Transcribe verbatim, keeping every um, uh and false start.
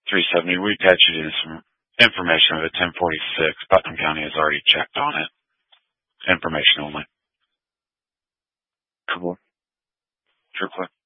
three seventy. We patched you in some information of a ten forty-six. Putnam County has already checked on it. Information only. Cool. Sure,